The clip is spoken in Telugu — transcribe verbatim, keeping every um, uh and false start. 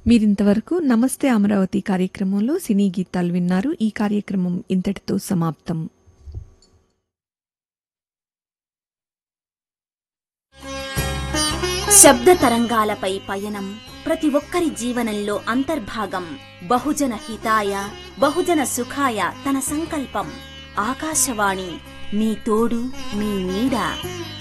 మీరింతవరకు నమస్తే అమరావతి కార్యక్రమంలో సినీ గీతాలు విన్నారు. ఈ కార్యక్రమం ఇంతటితో సమాప్తం. శబ్ద తరంగాలపై పయనం ప్రతి ఒక్కరి జీవనంలో అంతర్భాగం. బహుజన హితాయ బహుజన సుఖాయ తన సంకల్పం. ఆకాశవాణి, మీ తోడు, మీ నీడ.